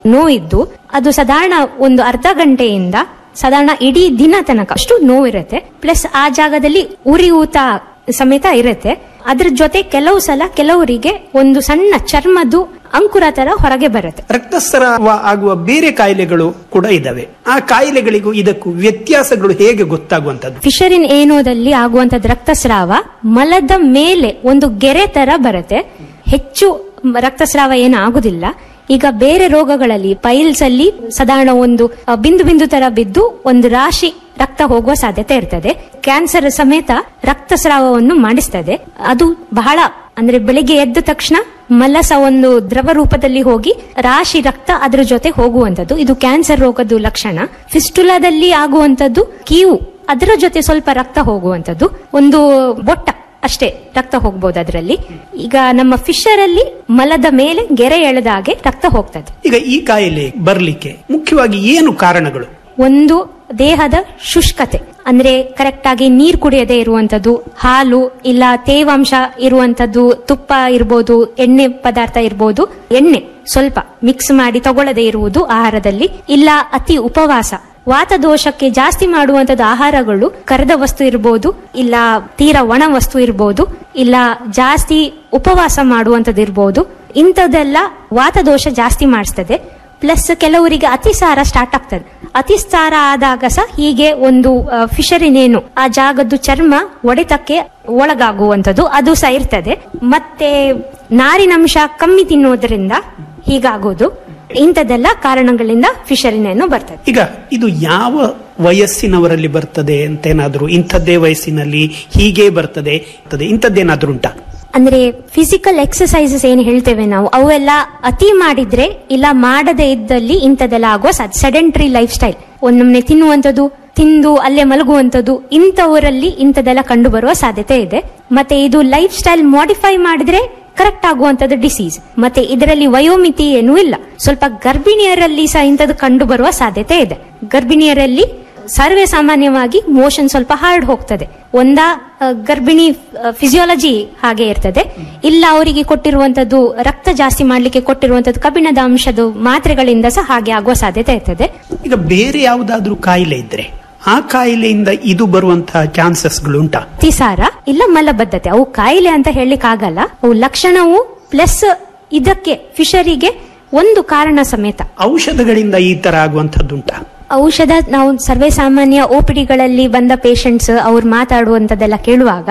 ನೋವಿದ್ದು ಅದು ಸಾಧಾರಣ ಒಂದು ಅರ್ಧ ಗಂಟೆಯಿಂದ ಸಾಧಾರಣ ಇಡೀ ದಿನ ತನಕ ಅಷ್ಟು ನೋವಿರುತ್ತೆ. ಪ್ಲಸ್ ಆ ಜಾಗದಲ್ಲಿ ಉರಿಯೂತ ಸಮೇತ ಇರುತ್ತೆ. ಅದ್ರ ಜೊತೆ ಕೆಲವು ಸಲ ಕೆಲವರಿಗೆ ಒಂದು ಸಣ್ಣ ಚರ್ಮದ್ದು ಅಂಕುರ ತರ ಹೊರಗೆ ಬರುತ್ತೆ. ರಕ್ತಸ್ರಾವ ಆಗುವ ಬೇರೆ ಕಾಯಿಲೆಗಳು ಕೂಡ ಇದಾವೆ. ಆ ಕಾಯಿಲೆಗಳಿಗೂ ಇದಕ್ಕೂ ವ್ಯತ್ಯಾಸಗಳು ಹೇಗೆ ಗೊತ್ತಾಗುವಂತದ್ದು? ಫಿಶರಿನ್ ಏನೋದಲ್ಲಿ ಆಗುವಂತದ್ದು ರಕ್ತಸ್ರಾವ ಮಲದ ಮೇಲೆ ಒಂದು ಗೆರೆ ತರ ಬರುತ್ತೆ. ಹೆಚ್ಚು ರಕ್ತಸ್ರಾವ ಏನು ಆಗುದಿಲ್ಲ. ಈಗ ಬೇರೆ ರೋಗಗಳಲ್ಲಿ ಪೈಲ್ಸ್ ಅಲ್ಲಿ ಸಾಧಾರಣ ಒಂದು ಬಿಂದು ಬಿಂದು ತರ ಬಿದ್ದು ಒಂದು ರಾಶಿ ರಕ್ತ ಹೋಗುವ ಸಾಧ್ಯತೆ ಇರ್ತದೆ. ಕ್ಯಾನ್ಸರ್ ಸಮೇತ ರಕ್ತಸ್ರಾವವನ್ನು ಮಾಡಿಸ್ತದೆ. ಅದು ಬಹಳ ಅಂದ್ರೆ ಬೆಳಿಗ್ಗೆ ಎದ್ದ ತಕ್ಷಣ ಮಲಸ ಒಂದು ದ್ರವ ರೂಪದಲ್ಲಿ ಹೋಗಿ ರಾಶಿ ರಕ್ತ ಅದರ ಜೊತೆ ಹೋಗುವಂತದ್ದು. ಇದು ಕ್ಯಾನ್ಸರ್ ರೋಗದ ಲಕ್ಷಣ. ಫಿಸ್ಟುಲಾದಲ್ಲಿ ಆಗುವಂತದ್ದು ಕೀವು ಅದರ ಜೊತೆ ಸ್ವಲ್ಪ ರಕ್ತ ಹೋಗುವಂತದ್ದು. ಒಂದು ಬೊಟ್ಟ ಅಷ್ಟೇ ರಕ್ತ ಹೋಗ್ಬಹುದು ಅದರಲ್ಲಿ. ಈಗ ನಮ್ಮ ಫಿಶರ್ ಅಲ್ಲಿ ಮಲದ ಮೇಲೆ ಗೆರೆ ಎಳೆದ ಹಾಗೆ ರಕ್ತ ಹೋಗ್ತದೆ. ಈಗ ಈ ಕಾಯಿಲೆ ಬರ್ಲಿಕ್ಕೆ ಮುಖ್ಯವಾಗಿ ಏನು ಕಾರಣಗಳು? ಒಂದು ದೇಹದ ಶುಷ್ಕತೆ, ಅಂದ್ರೆ ಕರೆಕ್ಟ್ ಆಗಿ ನೀರು ಕುಡಿಯದೆ ಇರುವಂತದ್ದು, ಹಾಲು ಇಲ್ಲ ತೇವಾಂಶ ಇರುವಂತದ್ದು, ತುಪ್ಪ ಇರ್ಬೋದು, ಎಣ್ಣೆ ಪದಾರ್ಥ ಇರ್ಬೋದು, ಎಣ್ಣೆ ಸ್ವಲ್ಪ ಮಿಕ್ಸ್ ಮಾಡಿ ತಗೊಳ್ಳದೆ ಇರುವುದು ಆಹಾರದಲ್ಲಿ, ಇಲ್ಲ ಅತಿ ಉಪವಾಸ. ವಾತದೋಷಕ್ಕೆ ಜಾಸ್ತಿ ಮಾಡುವಂತದ್ದು ಆಹಾರಗಳು ಕರೆದ ವಸ್ತು ಇರಬಹುದು, ಇಲ್ಲ ತೀರಾ ಒಣ ವಸ್ತು ಇರಬಹುದು, ಇಲ್ಲ ಜಾಸ್ತಿ ಉಪವಾಸ ಮಾಡುವಂತದ್ದು ಇರಬಹುದು. ಇಂಥದ್ದೆಲ್ಲ ವಾತದೋಷ ಜಾಸ್ತಿ ಮಾಡಿಸ್ತದೆ. ಪ್ಲಸ್ ಕೆಲವರಿಗೆ ಅತಿಸಾರ ಸ್ಟಾರ್ಟ್ ಆಗ್ತದೆ. ಅತಿಸಾರ ಆದಾಗ ಸಹ ಹೀಗೆ ಒಂದು ಫಿಶರಿನೇನು ಆ ಜಾಗದ್ದು ಚರ್ಮ ಒಡೆತಕ್ಕೆ ಒಳಗಾಗುವಂಥದ್ದು ಅದು ಸಹ ಇರ್ತದೆ. ಮತ್ತೆ ನಾರಿನಂಶ ಕಮ್ಮಿ ತಿನ್ನೋದ್ರಿಂದ ಹೀಗಾಗೋದು. ಇಂಥದ್ದೆಲ್ಲ ಕಾರಣಗಳಿಂದ ಫಿಶರಿನೇನು ಬರ್ತದೆ. ಈಗ ಇದು ಯಾವ ವಯಸ್ಸಿನವರಲ್ಲಿ ಬರ್ತದೆ ಅಂತೇನಾದ್ರೂ, ಇಂಥದ್ದೇ ವಯಸ್ಸಿನಲ್ಲಿ ಹೀಗೆ ಬರ್ತದೆ ಇಂಥದ್ದೇನಾದ್ರೂ ಉಂಟಾ? ಅಂದ್ರೆ ಫಿಸಿಕಲ್ ಎಕ್ಸರ್ಸೈಸಸ್ ಏನು ಹೇಳ್ತೇವೆ ನಾವು, ಅವೆಲ್ಲ ಅತಿ ಮಾಡಿದ್ರೆ ಇಲ್ಲ ಮಾಡದೇ ಇದ್ದಲ್ಲಿ ಇಂಥದ್ದೆಲ್ಲ ಆಗುವ ಸೆಡೆಂಟರಿ ಲೈಫ್ ಸ್ಟೈಲ್, ಒಂದೊಮ್ಮೆ ತಿನ್ನುವಂಥದ್ದು, ತಿಂದು ಅಲ್ಲೇ ಮಲಗುವಂಥದ್ದು, ಇಂಥವರಲ್ಲಿ ಇಂಥದ್ದೆಲ್ಲ ಕಂಡು ಬರುವ ಸಾಧ್ಯತೆ ಇದೆ. ಮತ್ತೆ ಇದು ಲೈಫ್ ಸ್ಟೈಲ್ ಮಾಡಿಫೈ ಮಾಡಿದ್ರೆ ಕರೆಕ್ಟ್ ಆಗುವಂತದ್ದು ಡಿಸೀಸ್. ಮತ್ತೆ ಇದರಲ್ಲಿ ವಯೋಮಿತಿ ಏನೂ ಇಲ್ಲ. ಸ್ವಲ್ಪ ಗರ್ಭಿಣಿಯರಲ್ಲಿ ಸಹ ಇಂಥದ್ದು ಕಂಡು ಬರುವ ಸಾಧ್ಯತೆ ಇದೆ. ಗರ್ಭಿಣಿಯರಲ್ಲಿ ಸರ್ವೇ ಸಾಮಾನ್ಯವಾಗಿ ಮೋಷನ್ ಸ್ವಲ್ಪ ಹಾರ್ಡ್ ಹೋಗ್ತದೆ. ಗರ್ಭಿಣಿ ಫಿಸಿಯಾಲಜಿ ಹಾಗೆ ಇರ್ತದೆ, ಇಲ್ಲ ಅವರಿಗೆ ಕೊಟ್ಟಿರುವಂತದ್ದು ರಕ್ತ ಜಾಸ್ತಿ ಮಾಡ್ಲಿಕ್ಕೆ ಕೊಟ್ಟಿರುವಂತದ್ದು ಕಬ್ಬಿಣದ ಅಂಶದ ಮಾತ್ರೆಗಳಿಂದ ಸಹ ಹಾಗೆ ಆಗುವ ಸಾಧ್ಯತೆ ಇರ್ತದೆ. ಈಗ ಬೇರೆ ಯಾವುದಾದ್ರೂ ಕಾಯಿಲೆ ಇದ್ರೆ ಆ ಕಾಯಿಲೆಯಿಂದ ಇದು ಬರುವಂತಹ ಚಾನ್ಸಸ್ಗಳು ಉಂಟಾ? ಅತಿಸಾರ ಇಲ್ಲ ಮಲಬದ್ಧತೆ, ಅವು ಕಾಯಿಲೆ ಅಂತ ಹೇಳಲಿಕ್ಕೆ ಆಗಲ್ಲ. ಅವು ಲಕ್ಷಣವು ಪ್ಲಸ್ ಇದಕ್ಕೆ ಫಿಶರಿಗೆ ಒಂದು ಕಾರಣ ಸಮೇತ. ಔಷಧಗಳಿಂದ ಈ ತರ ಆಗುವಂತದ್ದುಂಟಾ? ಔಷಧ ನಾವು ಸರ್ವೇ ಸಾಮಾನ್ಯ ಓಪಿಡಿಗಳಲ್ಲಿ ಬಂದ ಪೇಷಂಟ್ಸ್ ಅವ್ರು ಮಾತಾಡುವಂತದ್ದೆಲ್ಲ ಕೇಳುವಾಗ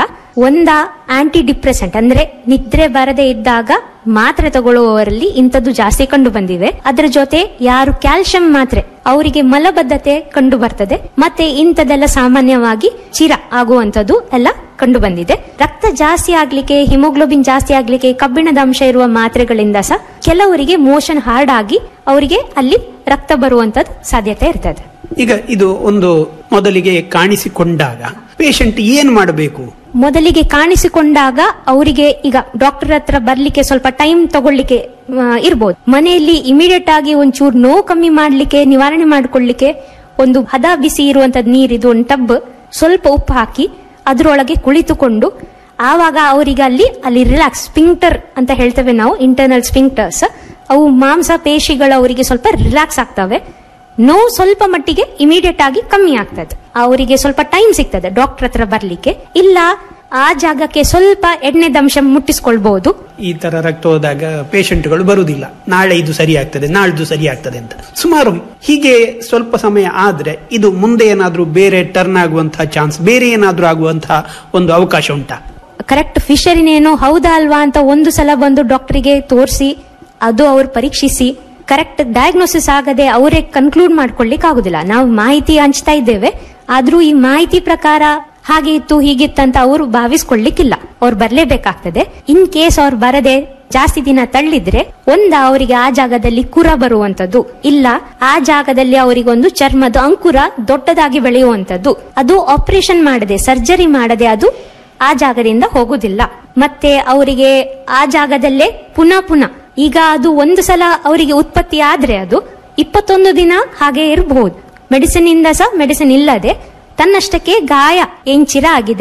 ಆಂಟಿ ಡಿಪ್ರೆಸೆಂಟ್ ಅಂದ್ರೆ ನಿದ್ರೆ ಬರದೇ ಇದ್ದಾಗ ಮಾತ್ರೆ ತಗೊಳ್ಳುವವರಲ್ಲಿ ಇಂಥದ್ದು ಜಾಸ್ತಿ ಕಂಡು ಬಂದಿವೆ. ಅದರ ಜೊತೆ ಯಾರು ಕ್ಯಾಲ್ಸಿಯಂ ಮಾತ್ರೆ ಅವರಿಗೆ ಮಲಬದ್ಧತೆ ಕಂಡು ಬರ್ತದೆ. ಮತ್ತೆ ಇಂಥದ್ದೆಲ್ಲ ಸಾಮಾನ್ಯವಾಗಿ ಚಿರ ಆಗುವಂತದ್ದು ಎಲ್ಲ ಕಂಡು ಬಂದಿದೆ. ರಕ್ತ ಜಾಸ್ತಿ ಆಗ್ಲಿಕ್ಕೆ, ಹಿಮೋಗ್ಲೋಬಿನ್ ಜಾಸ್ತಿ ಆಗ್ಲಿಕ್ಕೆ ಕಬ್ಬಿಣದ ಅಂಶ ಇರುವ ಮಾತ್ರೆಗಳಿಂದ ಸಹ ಕೆಲವರಿಗೆ ಮೋಷನ್ ಹಾರ್ಡ್ ಆಗಿ ಅವರಿಗೆ ಅಲ್ಲಿ ರಕ್ತ ಬರುವಂತದ್ದು ಸಾಧ್ಯತೆ ಇರ್ತದೆ. ಈಗ ಇದು ಒಂದು ಮೊದಲಿಗೆ ಕಾಣಿಸಿಕೊಂಡಾಗ ಪೇಷಂಟ್ ಏನ್ ಮಾಡಬೇಕು? ಮೊದಲಿಗೆ ಕಾಣಿಸಿಕೊಂಡಾಗ ಅವರಿಗೆ ಈಗ ಡಾಕ್ಟರ್ ಹತ್ರ ಬರ್ಲಿಕ್ಕೆ ಸ್ವಲ್ಪ ಟೈಮ್ ತಗೊಳ್ಳಿಕ್ಕೆ ಇರ್ಬೋದು. ಮನೆಯಲ್ಲಿ ಇಮಿಡಿಯೇಟ್ ಆಗಿ ಒಂಚೂರು ನೋವು ಕಮ್ಮಿ ಮಾಡ್ಲಿಕ್ಕೆ, ನಿವಾರಣೆ ಮಾಡ್ಕೊಳ್ಳಿಕ್ಕೆ ಒಂದು ಹದ ಬಿಸಿ ಇರುವಂತದ್ ನೀರಿದು ಒಂದು ಟಬ್, ಸ್ವಲ್ಪ ಉಪ್ಪು ಹಾಕಿ ಅದರೊಳಗೆ ಕುಳಿತುಕೊಂಡು ಆವಾಗ ಅವರಿಗೆ ಅಲ್ಲಿ ರಿಲ್ಯಾಕ್ಸ್ ಸ್ಪಿಂಕ್ಟರ್ ಅಂತ ಹೇಳ್ತೇವೆ ನಾವು, ಇಂಟರ್ನಲ್ ಸ್ಪಿಂಕ್ಟರ್ಸ್, ಅವು ಮಾಂಸ ಪೇಶಿಗಳು ಅವರಿಗೆ ಸ್ವಲ್ಪ ರಿಲ್ಯಾಕ್ಸ್ ಆಗ್ತವೆ. ನೋವು ಸ್ವಲ್ಪ ಮಟ್ಟಿಗೆ ಇಮಿಡಿಯೇಟ್ ಆಗಿ ಕಮ್ಮಿ ಆಗ್ತದೆ. ಅವರಿಗೆ ಸ್ವಲ್ಪ ಟೈಮ್ ಸಿಗ್ತದೆ ಡಾಕ್ಟರ್ ಹತ್ರ ಬರ್ಲಿಕ್ಕೆ. ಇಲ್ಲ ಆ ಜಾಗಕ್ಕೆ ಸ್ವಲ್ಪ ಎಣ್ಣೆದಂಶ ಮುಟ್ಟಿಸ್ಕೊಳ್ಬಹುದು. ಈ ತರ ರಕ್ತ ಹೋದಾಗ ಪೇಷಂಟ್ಗಳು ಬರುವುದಿಲ್ಲ, ನಾಳೆ ಇದು ಸರಿ ಆಗ್ತದೆ, ನಾಳ್ದು ಸರಿ ಆಗ್ತದೆ ಅಂತ. ಸುಮಾರು ಹೀಗೆ ಸ್ವಲ್ಪ ಸಮಯ ಆದ್ರೆ ಇದು ಮುಂದೆ ಏನಾದ್ರೂ ಬೇರೆ ಟರ್ನ್ ಆಗುವಂತಹ ಚಾನ್ಸ್, ಬೇರೆ ಏನಾದ್ರೂ ಆಗುವಂತಹ ಒಂದು ಅವಕಾಶ ಉಂಟಾ? ಕರೆಕ್ಟ್ ಫಿಶರಿನೇನೋ ಹೌದಾ ಅಲ್ವಾ ಅಂತ ಒಂದು ಸಲ ಬಂದು ಡಾಕ್ಟರಿಗೆ ತೋರಿಸಿ ಅದು ಅವ್ರು ಪರೀಕ್ಷಿಸಿ ಕರೆಕ್ಟ್ ಡಯಾಗ್ನೋಸಿಸ್ ಆಗದೆ ಅವರೇ ಕನ್ಕ್ಲೂಡ್ ಮಾಡ್ಕೊಳ್ಳಿಕ್ ಆಗುದಿಲ್ಲ. ನಾವು ಮಾಹಿತಿ ಹಂಚ್ತಾ ಇದ್ದೇವೆ, ಆದ್ರೂ ಈ ಮಾಹಿತಿ ಪ್ರಕಾರ ಹಾಗೆ ಇತ್ತು ಹೀಗಿತ್ತಂತ ಅವರು ಭಾವಿಸ್ಕೊಳ್ಳಿಕ್ಕಿಲ್ಲ. ಅವ್ರು ಬರ್ಲೇಬೇಕಾಗ್ತದೆ. ಇನ್ ಕೇಸ್ ಅವ್ರು ಬರದೆ ಜಾಸ್ತಿ ದಿನ ತಳ್ಳಿದ್ರೆ ಅವರಿಗೆ ಆ ಜಾಗದಲ್ಲಿ ಕುರ ಬರುವಂತದ್ದು, ಇಲ್ಲ ಆ ಜಾಗದಲ್ಲಿ ಅವರಿಗೊಂದು ಚರ್ಮದ ಅಂಕುರ ದೊಡ್ಡದಾಗಿ ಬೆಳೆಯುವಂತದ್ದು, ಅದು ಆಪರೇಷನ್ ಮಾಡದೆ ಸರ್ಜರಿ ಮಾಡದೆ ಅದು ಆ ಜಾಗದಿಂದ ಹೋಗುದಿಲ್ಲ. ಮತ್ತೆ ಅವರಿಗೆ ಆ ಜಾಗದಲ್ಲೇ ಪುನಃ ಈಗ ಅದು ಒಂದು ಸಲ ಅವರಿಗೆ ಉತ್ಪತ್ತಿ ಆದ್ರೆ ಅದು 21 ದಿನ ಹಾಗೆ ಇರಬಹುದು. ಮೆಡಿಸಿನ್ ಇಂದ ಸಹ ಮೆಡಿಸಿನ್ ಇಲ್ಲದೆ ತನ್ನಷ್ಟಕ್ಕೆ ಗಾಯ ಏನ್ ಚಿರ ಆಗಿದೆ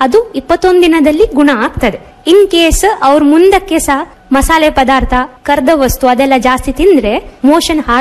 ಅದು 21 ದಿನದಲ್ಲಿ ಗುಣ ಆಗ್ತದೆ. ಇನ್ ಕೇಸ್ ಅವ್ರ ಮುಂದಕ್ಕೆ ಸಹ ಮಸಾಲೆ ಪದಾರ್ಥ, ಕರ್ದ ವಸ್ತು ಅದೆಲ್ಲ ಜಾಸ್ತಿ ತಿಂದ್ರೆ ಮೋಷನ್